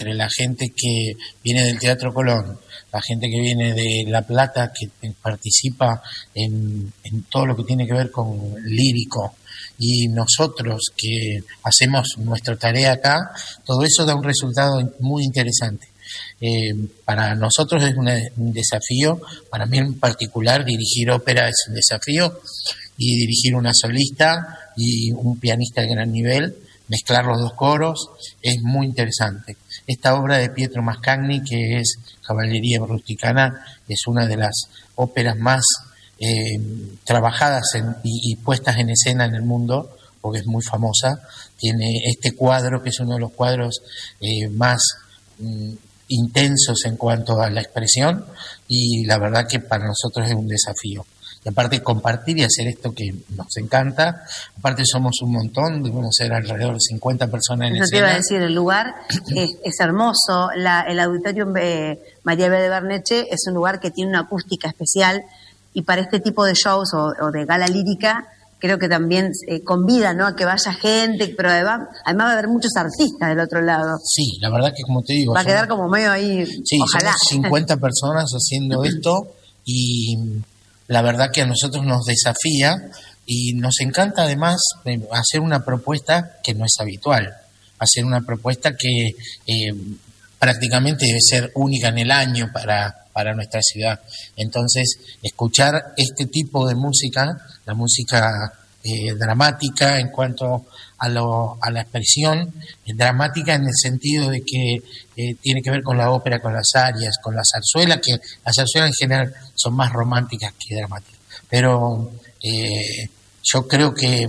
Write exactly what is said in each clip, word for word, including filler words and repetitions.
entre la gente que viene del Teatro Colón, la gente que viene de La Plata, que participa en, en todo lo que tiene que ver con lírico, y nosotros que hacemos nuestra tarea acá, todo eso da un resultado muy interesante. Eh, para nosotros es una, un desafío, para mí en particular dirigir ópera es un desafío, y dirigir una solista y un pianista de gran nivel, mezclar los dos coros, es muy interesante. Esta obra de Pietro Mascagni, que es Caballería Rusticana, es una de las óperas más eh, trabajadas en, y, y puestas en escena en el mundo, porque es muy famosa. Tiene este cuadro, que es uno de los cuadros eh, más mm, intensos en cuanto a la expresión, y la verdad que para nosotros es un desafío. Y aparte compartir y hacer esto que nos encanta, aparte somos un montón, debemos ser alrededor de cincuenta personas en Eso escena. te iba a decir, el lugar es, es hermoso, la, el auditorio eh, María B. de Berneche es un lugar que tiene una acústica especial, y para este tipo de shows o, o de gala lírica, creo que también eh, convida, ¿no?, a que vaya gente, pero además, además va a haber muchos artistas del otro lado. Sí, la verdad que como te digo... Va a somos, quedar como medio ahí, sí, ojalá. somos cincuenta personas haciendo esto, y la verdad que a nosotros nos desafía, y nos encanta además hacer una propuesta que no es habitual, hacer una propuesta que eh, prácticamente debe ser única en el año para... para nuestra ciudad. Entonces, escuchar este tipo de música, la música eh, dramática en cuanto a, lo, a la expresión, eh, dramática en el sentido de que eh, tiene que ver con la ópera, con las arias, con la zarzuela, que las zarzuelas en general son más románticas que dramáticas. Pero eh, yo creo que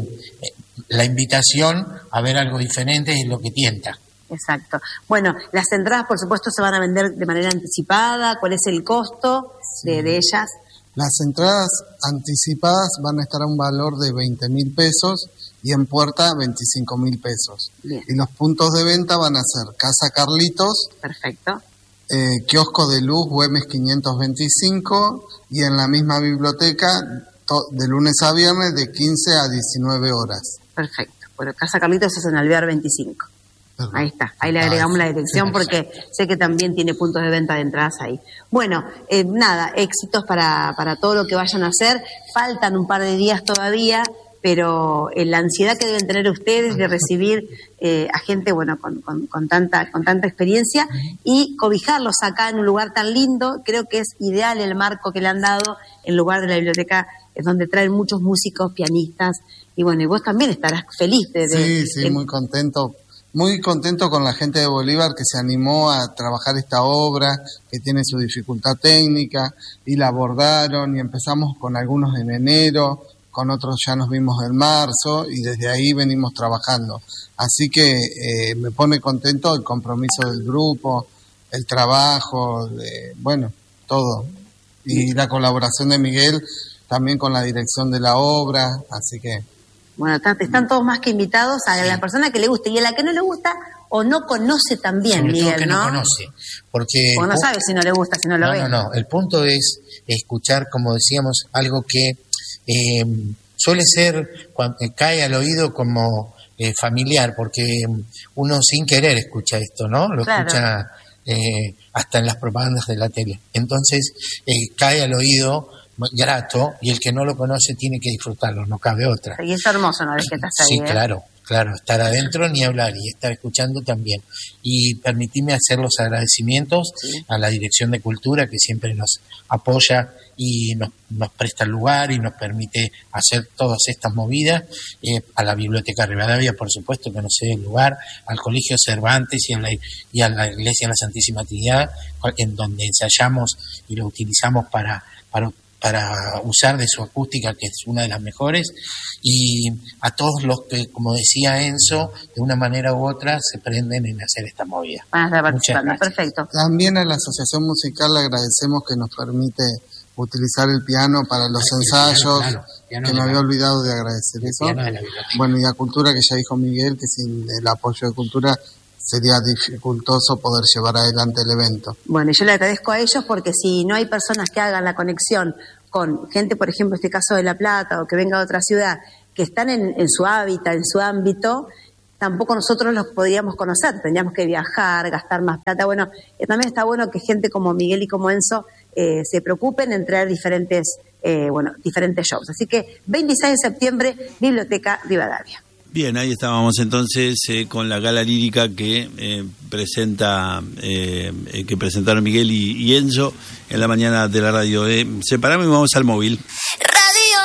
la invitación a ver algo diferente es lo que tienta. Exacto. Bueno, las entradas, por supuesto, se van a vender de manera anticipada. ¿Cuál es el costo sí. de, de ellas? Las entradas anticipadas van a estar a un valor de veinte mil pesos y en puerta veinticinco mil pesos. Bien. Y los puntos de venta van a ser Casa Carlitos. Perfecto. Eh, Kiosco de Luz, Güemes quinientos veinticinco, y en la misma biblioteca to, de lunes a viernes de quince a diecinueve horas. Perfecto. Bueno, Casa Carlitos es en Alvear veinticinco. Ahí está, ahí le agregamos la dirección porque sé que también tiene puntos de venta de entradas ahí. Bueno, eh, nada, éxitos para, para todo lo que vayan a hacer. Faltan un par de días todavía, pero eh, la ansiedad que deben tener ustedes de recibir eh, a gente, bueno, con, con, con tanta con tanta experiencia y cobijarlos acá en un lugar tan lindo, creo que es ideal el marco que le han dado en lugar de la biblioteca, es donde traen muchos músicos, pianistas, y bueno, y vos también estarás feliz de... de sí, sí, de, muy contento. Muy contento con la gente de Bolívar que se animó a trabajar esta obra, que tiene su dificultad técnica, y la abordaron, y empezamos con algunos en enero, con otros ya nos vimos en marzo, y desde ahí venimos trabajando. Así que eh, me pone contento el compromiso del grupo, el trabajo, de, bueno, todo. Y la colaboración de Miguel también con la dirección de la obra, así que... Bueno, están todos más que invitados a sí. la persona que le guste, y a la que no le gusta o no conoce también, sobre Miguel, todo que ¿no? no conoce, porque... O no sabe si no le gusta, si no lo no, ve. No, no, el punto es escuchar, como decíamos, algo que eh, suele ser, cuando, eh, cae al oído como eh, familiar, porque uno sin querer escucha esto, ¿no? Lo claro. escucha eh, hasta en las propagandas de la tele. Entonces, eh, cae al oído... grato, y el que no lo conoce tiene que disfrutarlo, no cabe otra. Y es hermoso una vez que estás ahí. Sí, ¿eh? claro, claro, estar adentro ni hablar, y estar escuchando también. Y permitime hacer los agradecimientos sí. a la Dirección de Cultura, que siempre nos apoya y nos, nos presta el lugar y nos permite hacer todas estas movidas, eh, a la Biblioteca Rivadavia, por supuesto, que nos cede el lugar, al Colegio Cervantes y a la, y a la Iglesia de la Santísima Trinidad, en donde ensayamos y lo utilizamos para, para para usar de su acústica, que es una de las mejores, y a todos los que, como decía Enzo, de una manera u otra se prenden en hacer esta movida. Van a estar participando, perfecto. También a la Asociación Musical le agradecemos que nos permite utilizar el piano para los el ensayos, piano, claro, piano que me había olvidado de agradecer el eso. De bueno, y a Cultura, que ya dijo Miguel, que sin el apoyo de Cultura sería dificultoso poder llevar adelante el evento. Bueno, yo le agradezco a ellos porque si no hay personas que hagan la conexión con gente, por ejemplo, este caso de La Plata, o que venga de otra ciudad, que están en, en su hábitat, en su ámbito, tampoco nosotros los podríamos conocer, tendríamos que viajar, gastar más plata. Bueno, eh, también está bueno que gente como Miguel y como Enzo eh, se preocupen en traer diferentes, eh, bueno, diferentes shows. Así que veintiséis de septiembre, Biblioteca Rivadavia. Bien, ahí estábamos entonces eh, con la gala lírica que eh, presenta eh, que presentaron Miguel y, y Enzo en la mañana de la radio. Eh, separame y vamos al móvil.